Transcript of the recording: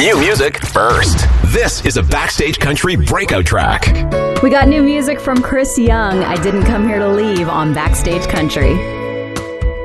New music first. This is a Backstage Country breakout track. We got new music from Chris Young, I Didn't Come Here to Leave, on Backstage Country.